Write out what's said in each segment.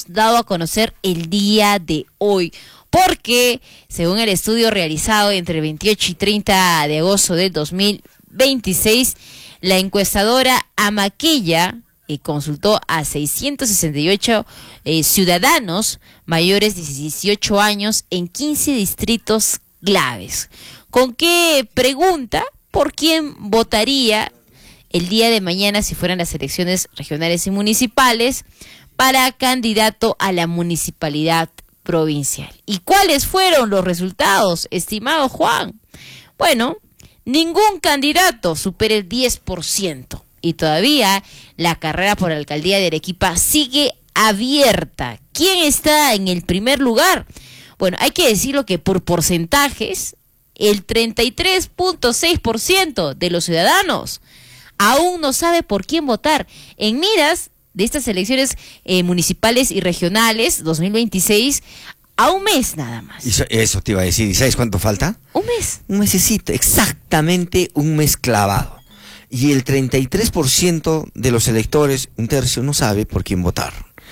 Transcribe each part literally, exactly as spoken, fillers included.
dado a conocer el día de hoy, porque según el estudio realizado entre el veintiocho y treinta de agosto del dos mil veintiséis, la encuestadora Amaquella eh, consultó a seiscientos sesenta y ocho eh, ciudadanos mayores de dieciocho años en quince distritos claves. ¿Con qué pregunta? ¿Por quién votaría el día de mañana si fueran las elecciones regionales y municipales para candidato a la municipalidad provincial? ¿Y cuáles fueron los resultados, estimado Juan? Bueno, ningún candidato supera el diez por ciento y todavía la carrera por la alcaldía de Arequipa sigue abierta. ¿Quién está en el primer lugar? Bueno, hay que decirlo que por porcentajes, el treinta y tres punto seis por ciento de los ciudadanos aún no sabe por quién votar. En miras de estas elecciones eh, municipales y regionales dos mil veintiséis, a un mes nada más. Eso, eso te iba a decir. ¿Y sabes cuánto falta? Un mes. Un mesecito, exactamente un mes clavado. Y el treinta y tres por ciento de los electores, un tercio, no sabe por quién votar.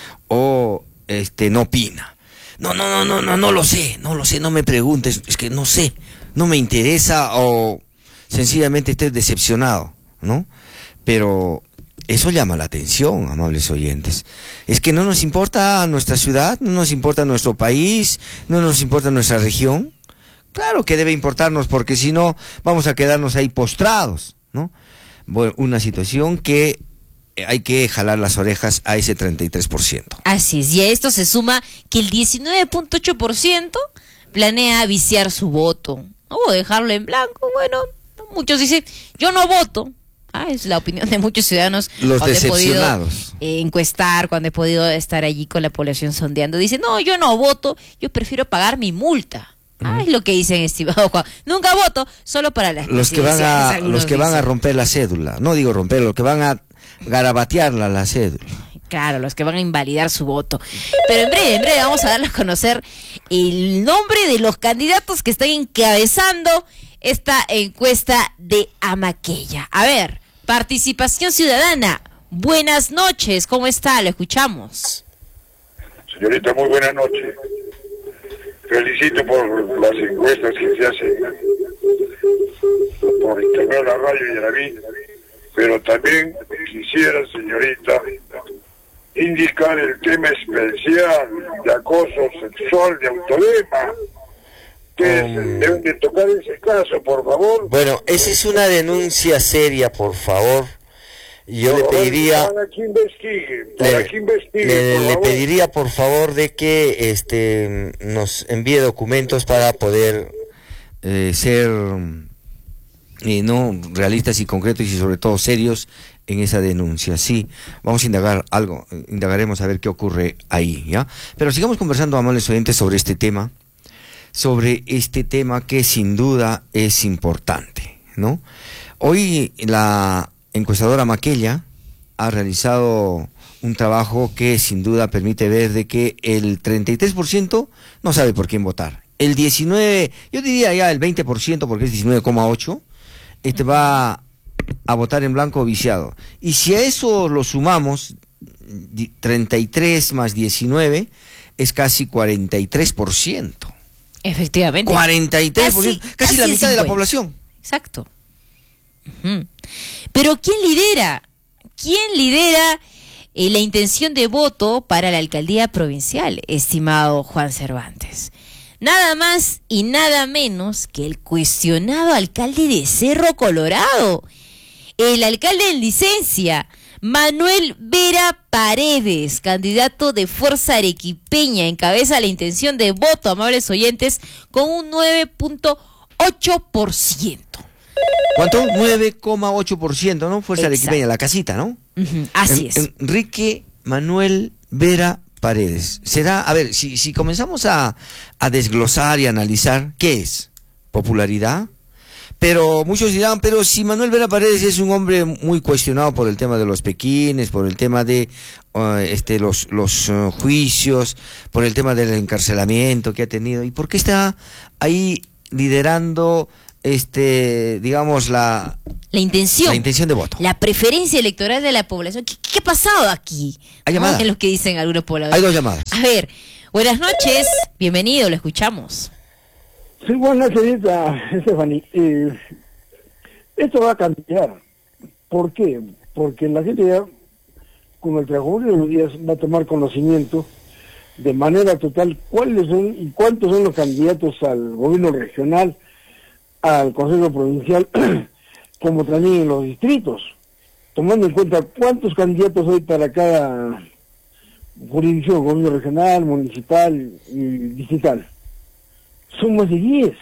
O este no opina. No, no, no, no, no, no lo sé, no lo sé, no me preguntes, es que no sé, no me interesa o sencillamente estés decepcionado, ¿no? Pero eso llama la atención, amables oyentes. Es que no nos importa nuestra ciudad, no nos importa nuestro país, no nos importa nuestra región. Claro que debe importarnos, porque si no vamos a quedarnos ahí postrados, ¿no? Bueno, una situación que hay que jalar las orejas a ese treinta y tres por ciento. Así es, y a esto se suma que el diecinueve punto ocho por ciento planea viciar su voto o dejarlo en blanco. Bueno, muchos dicen, yo no voto. Ah, es la opinión de muchos ciudadanos. Los cuando decepcionados. He podido, eh, encuestar, cuando he podido estar allí con la población sondeando, dicen, no, yo no voto, yo prefiero pagar mi multa. Ah, es lo que dicen, estimado Juan. Nunca voto, solo para las los que van a los que van a romper la cédula. No digo romper, los que van a garabatearla la cédula. Claro, los que van a invalidar su voto. Pero en breve, en breve vamos a darles a conocer el nombre de los candidatos que están encabezando esta encuesta de Amaquella. A ver, participación ciudadana. Buenas noches, ¿cómo está? Lo escuchamos. Señorita, muy buenas noches. Felicito por las encuestas que se hacen por internet de la radio y de la vida, pero también quisiera, señorita, indicar el tema especial de acoso sexual de Autolema, que um, deben de tocar ese caso, por favor. Bueno, esa es una denuncia seria, por favor. Yo por le pediría para que investigue, para le, que investigue, le, por le pediría por favor de que este nos envíe documentos para poder eh, ser eh, no realistas y concretos y sobre todo serios en esa denuncia. Sí, vamos a indagar algo, indagaremos a ver qué ocurre ahí, ¿ya? Pero sigamos conversando, amables oyentes, sobre este tema, sobre este tema que sin duda es importante, ¿no? Hoy la encuestadora Amaquella ha realizado un trabajo que sin duda permite ver de que el treinta y tres por ciento no sabe por quién votar. El diecinueve, yo diría ya el veinte por ciento, porque es diecinueve coma ocho, este va a votar en blanco o viciado. Y si a eso lo sumamos, treinta y tres más diecinueve es casi cuarenta y tres por ciento. Efectivamente. cuarenta y tres por ciento, casi, casi, casi la mitad de la población. Exacto. Uh-huh. Pero ¿quién lidera? ¿Quién lidera eh, la intención de voto para la alcaldía provincial, estimado Juan Cervantes? Nada más y nada menos que el cuestionado alcalde de Cerro Colorado, el alcalde en licencia, Manuel Vera Paredes, candidato de Fuerza Arequipeña, encabeza la intención de voto, amables oyentes, con un nueve punto ocho por ciento. ¿Cuánto? nueve coma ocho por ciento, ¿no? Fuerza Arequipeña, la casita, ¿no? Uh-huh, así es. Enrique Manuel Vera Paredes. Será, a ver, si, si comenzamos a, a desglosar y analizar, ¿qué es? ¿Popularidad? Pero muchos dirán, pero si Manuel Vera Paredes es un hombre muy cuestionado por el tema de los pequines, por el tema de uh, este los, los uh, juicios, por el tema del encarcelamiento que ha tenido, ¿y por qué está ahí liderando este, digamos, la, la intención. La intención de voto. La preferencia electoral de la población. ¿Qué, qué ha pasado aquí? Hay llamadas. Es lo que dicen algunos pobladores. Hay dos llamadas. A ver, buenas noches, bienvenido, lo escuchamos. Sí, buenas noches, Stephanie. Eh, esto va a cambiar. ¿Por qué? Porque la gente ya, con el transcurso de los días, va a tomar conocimiento de manera total cuáles son y cuántos son los candidatos al gobierno regional, al Consejo Provincial, como también en los distritos, tomando en cuenta cuántos candidatos hay para cada jurisdicción, gobierno regional, municipal y distrital. Son más de diez.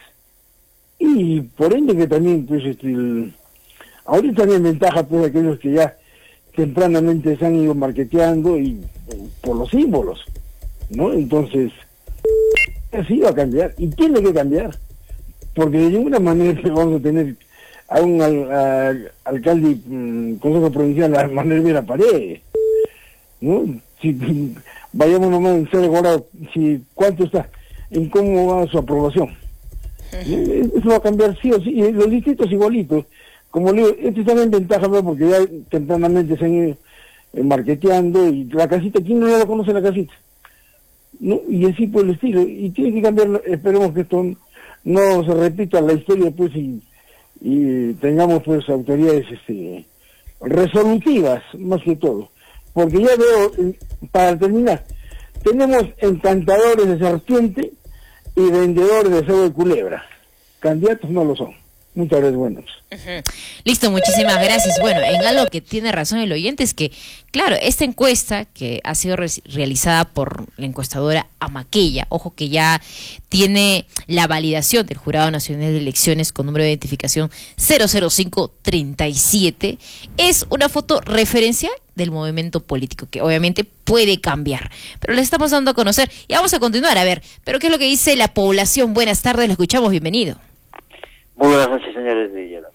Y por ende que también, pues, este, el, ahorita también ventaja, pues, aquellos que ya tempranamente se han ido marketeando y por los símbolos, ¿no? Entonces, así va a cambiar, y tiene que cambiar, porque de ninguna manera vamos a tener a un al, a, alcalde y um, consejo provincial a Manuel Vera Paredes, ¿no? Si vayamos nomás en ser ahora, si cuánto está, en cómo va su aprobación. Eso va a cambiar sí o sí, y los distritos igualitos. Como le digo, este está en ventaja, ¿no? Porque ya tempranamente se han ido eh, marketeando, y la casita, ¿quién no la conoce la casita? ¿No? Y así por el estilo, y tiene que cambiar. Esperemos que esto no se repita la historia, pues, y, y tengamos, pues, autoridades este, resolutivas, más que todo. Porque ya veo, para terminar, tenemos encantadores de serpiente y vendedores de cebo de culebra. Candidatos no lo son. Muchas gracias, buenos. Uh-huh. Listo, muchísimas gracias. Bueno, en algo que tiene razón el oyente es que, claro, esta encuesta que ha sido re realizada por la encuestadora Amaquella, ojo que ya tiene la validación del Jurado Nacional de Elecciones con número de identificación cero cero cinco treinta y siete, es una foto referencial del movimiento político, que obviamente puede cambiar, pero les estamos dando a conocer y vamos a continuar. A ver, pero ¿qué es lo que dice la población? Buenas tardes, lo escuchamos, bienvenido. Muy buenas noches, señores de Yala.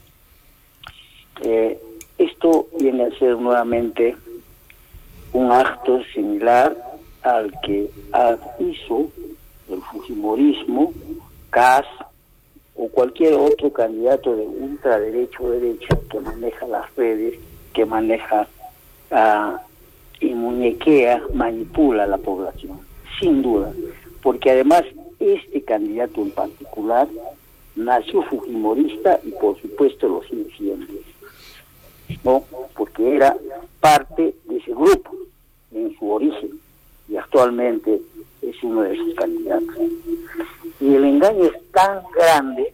Eh, esto viene a ser nuevamente un acto similar al que hizo el fujimorismo, C A S o cualquier otro candidato de ultraderecho o derecha que maneja las redes, que maneja uh, y muñequea, manipula a la población, sin duda, porque además este candidato en particular nació fujimorista y por supuesto lo sigue siendo, ¿no? Porque era parte de ese grupo en su origen y actualmente es uno de sus candidatos. Y el engaño es tan grande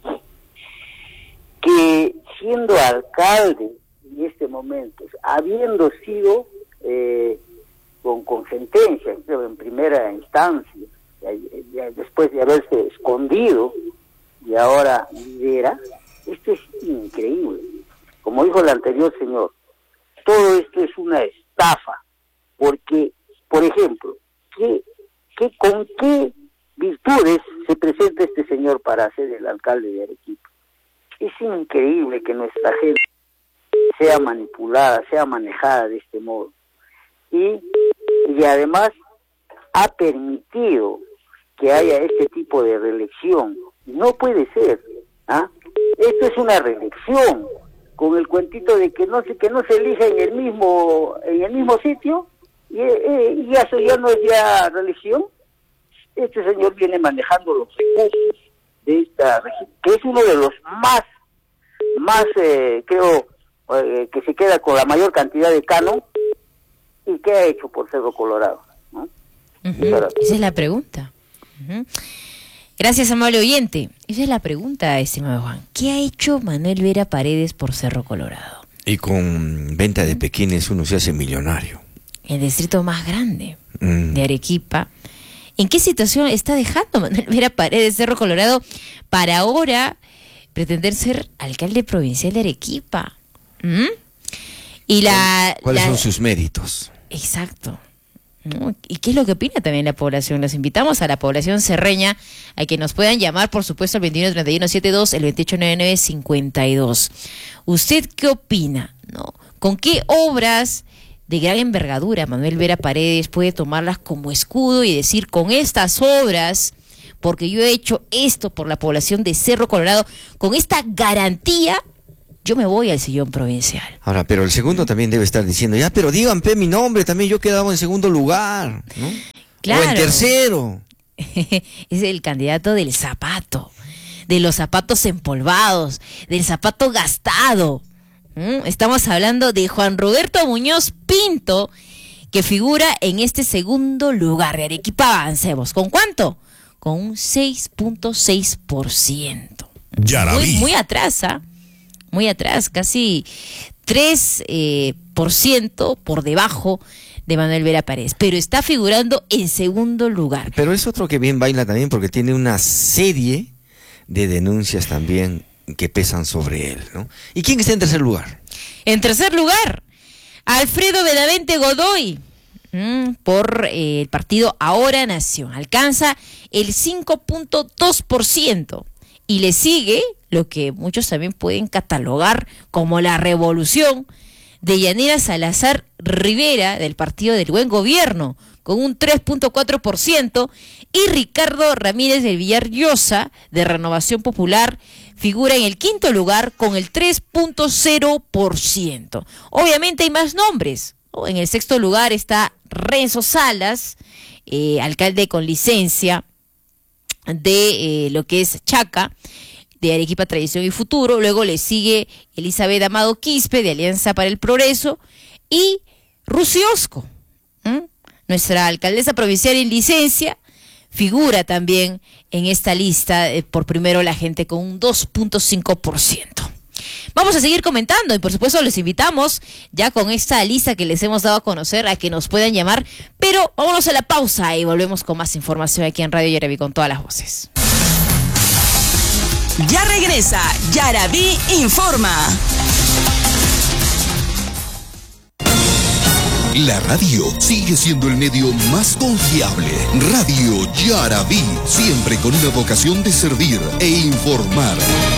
que siendo alcalde en este momento, habiendo sido eh, con, con sentencia, creo en primera instancia, ya, ya después de haberse escondido y ahora lidera, esto es increíble. Como dijo el anterior señor, todo esto es una estafa, porque, por ejemplo, ¿qué, qué, ¿con qué virtudes se presenta este señor para ser el alcalde de Arequipa? Es increíble que nuestra gente sea manipulada, sea manejada de este modo. Y, y además ha permitido que haya este tipo de reelección. No puede ser, ¿ah? Esto es una reelección, con el cuentito de que no se, que no se elija en el mismo, en el mismo sitio, y, eh, y eso ya no es ya reelección. Este señor viene manejando los recursos de esta región, que es uno de los más, más eh, creo, eh, que se queda con la mayor cantidad de canon, y qué ha hecho por Cerro Colorado, ¿no? Uh-huh. Esa es la pregunta. Uh-huh. Gracias, amable oyente. Esa es la pregunta, estimado Juan. ¿Qué ha hecho Manuel Vera Paredes por Cerro Colorado? Y con venta de pequines uno se hace millonario. El distrito más grande mm. de Arequipa. ¿En qué situación está dejando Manuel Vera Paredes Cerro Colorado para ahora pretender ser alcalde provincial de Arequipa? ¿Mm? Y la, ¿Cuáles la... son sus méritos? Exacto. ¿No? ¿Y qué es lo que opina también la población? Los invitamos a la población serreña a que nos puedan llamar, por supuesto, al veintiuno treinta y uno setenta y dos, el veintiocho noventa y nueve cincuenta y dos. ¿Usted qué opina? ¿No? ¿Con qué obras de gran envergadura Manuel Vera Paredes puede tomarlas como escudo y decir, con estas obras porque yo he hecho esto por la población de Cerro Colorado, con esta garantía, yo me voy al sillón provincial. Ahora, pero el segundo también debe estar diciendo, ya, pero díganme mi nombre, también yo quedaba en segundo lugar, ¿no? Claro. O en tercero. Es el candidato del zapato, de los zapatos empolvados, del zapato gastado. ¿Mm? Estamos hablando de Juan Roberto Muñoz Pinto, que figura en este segundo lugar de Arequipa. Avancemos. ¿Con cuánto? Con un seis punto seis por ciento. Muy, muy atrás, ¿ah? Muy atrás, casi tres eh, por ciento por debajo de Manuel Vera Párez, pero está figurando en segundo lugar. Pero es otro que bien baila también porque tiene una serie de denuncias también que pesan sobre él, ¿no? ¿Y quién está en tercer lugar? En tercer lugar, Alfredo Benavente Godoy, mmm, por eh, el partido Ahora Nación. Alcanza el cinco punto dos por ciento y le sigue lo que muchos también pueden catalogar como la revolución de Yanira Salazar Rivera, del Partido del Buen Gobierno, con un tres punto cuatro por ciento, y Ricardo Ramírez del Villar Llosa, de Renovación Popular, figura en el quinto lugar con el tres punto cero por ciento. Obviamente hay más nombres. En el sexto lugar está Renzo Salas, eh, alcalde con licencia de eh, lo que es Chaca, de Arequipa Tradición y Futuro. Luego le sigue Elizabeth Amado Quispe, de Alianza para el Progreso, y Rusi Osco, ¿m? nuestra alcaldesa provincial en licencia, figura también en esta lista, eh, por primero la gente con un dos punto cinco por ciento. Vamos a seguir comentando y por supuesto les invitamos ya con esta lista que les hemos dado a conocer a que nos puedan llamar, pero vámonos a la pausa y volvemos con más información aquí en Radio Yaraví con todas las voces. Ya regresa Yaraví Informa. La radio sigue siendo el medio más confiable. Radio Yaraví, siempre con una vocación de servir e informar.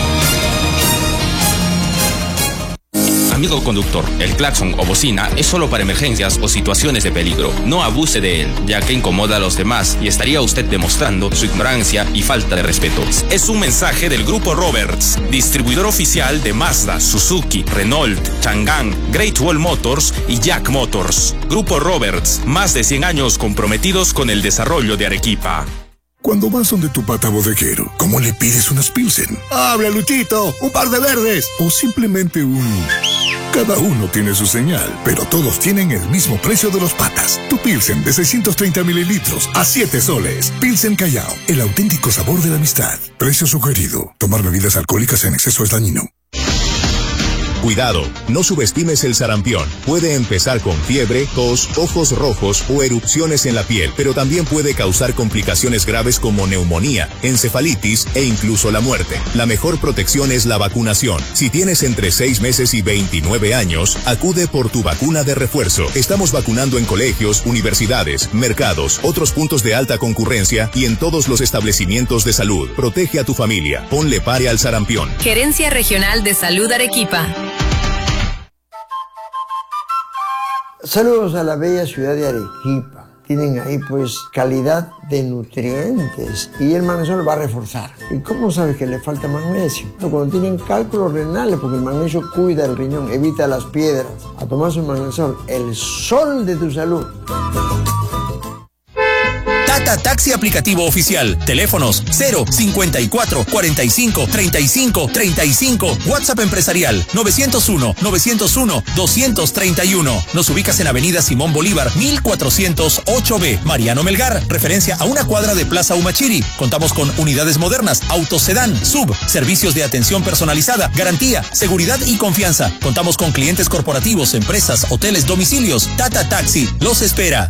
Amigo conductor, el claxon o bocina es solo para emergencias o situaciones de peligro. No abuse de él, ya que incomoda a los demás y estaría usted demostrando su ignorancia y falta de respeto. Es un mensaje del Grupo Roberts, distribuidor oficial de Mazda, Suzuki, Renault, Chang'an, Great Wall Motors y Jack Motors. Grupo Roberts, más de cien años comprometidos con el desarrollo de Arequipa. Cuando vas donde tu pata bodeguero, ¿cómo le pides unas Pilsen? ¡Habla, Luchito! ¡Un par de verdes! O simplemente un... Cada uno tiene su señal, pero todos tienen el mismo precio de los patas. Tu Pilsen de seiscientos treinta mililitros a siete soles. Pilsen Callao, el auténtico sabor de la amistad. Precio sugerido. Tomar bebidas alcohólicas en exceso es dañino. Cuidado, no subestimes el sarampión. Puede empezar con fiebre, tos, ojos rojos o erupciones en la piel, pero también puede causar complicaciones graves como neumonía, encefalitis e incluso la muerte. La mejor protección es la vacunación. Si tienes entre seis meses y veintinueve años, acude por tu vacuna de refuerzo. Estamos vacunando en colegios, universidades, mercados, otros puntos de alta concurrencia y en todos los establecimientos de salud. Protege a tu familia. Ponle pare al sarampión. Gerencia Regional de Salud Arequipa. Saludos a la bella ciudad de Arequipa. Tienen ahí pues calidad de nutrientes y el magnesio va a reforzar. ¿Y cómo sabes que le falta magnesio? Cuando tienen cálculos renales, porque el magnesio cuida el riñón, evita las piedras. A tomar su magnesio, el sol de tu salud. Tata Taxi aplicativo oficial. Teléfonos cero cincuenta y cuatro cuarenta y cinco treinta y cinco treinta y cinco. WhatsApp empresarial novecientos uno novecientos uno doscientos treinta y uno. Nos ubicas en Avenida Simón Bolívar mil cuatrocientos ocho B. Mariano Melgar, referencia a una cuadra de Plaza Humachiri. Contamos con unidades modernas, autos sedán, sub, servicios de atención personalizada, garantía, seguridad y confianza. Contamos con clientes corporativos, empresas, hoteles, domicilios. Tata Taxi los espera.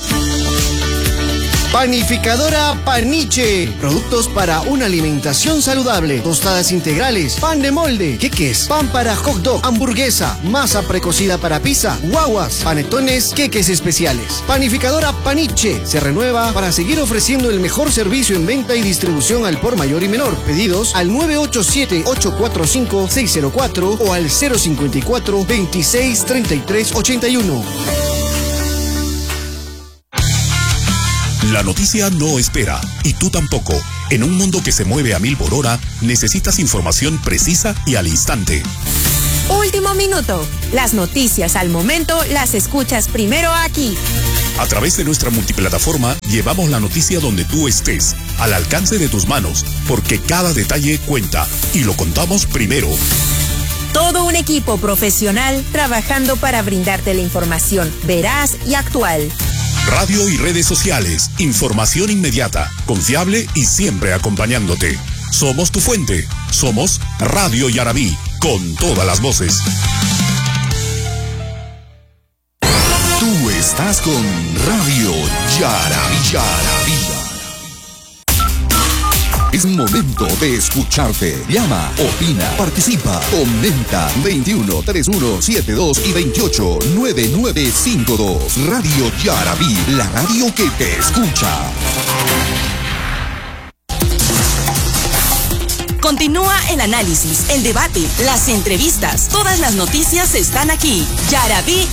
Panificadora Paniche. Productos para una alimentación saludable. Tostadas integrales, pan de molde, queques, pan para hot dog, hamburguesa, masa precocida para pizza, guaguas, panetones, queques especiales. Panificadora Paniche se renueva para seguir ofreciendo el mejor servicio en venta y distribución al por mayor y menor. Pedidos al nueve ocho siete, ocho cuatro cinco, seis cero cuatro o al cero cincuenta y cuatro, veintiséis, treinta y tres, ochenta y uno. La noticia no espera, y tú tampoco. En un mundo que se mueve a mil por hora, necesitas información precisa y al instante. Último minuto. Las noticias al momento las escuchas primero aquí. A través de nuestra multiplataforma, llevamos la noticia donde tú estés, al alcance de tus manos, porque cada detalle cuenta, y lo contamos primero. Todo un equipo profesional trabajando para brindarte la información veraz y actual. Radio y redes sociales, información inmediata, confiable y siempre acompañándote. Somos tu fuente, somos Radio Yarabí, con todas las voces. Tú estás con Radio Yarabí. Yarabí. Es momento de escucharte. Llama, opina, participa, comenta. veintiuno, treinta y uno, setenta y dos y veintiocho, noventa y nueve cincuenta y dos. Radio Yarabí, la radio que te escucha. Continúa el análisis, el debate, las entrevistas. Todas las noticias están aquí. Yarabí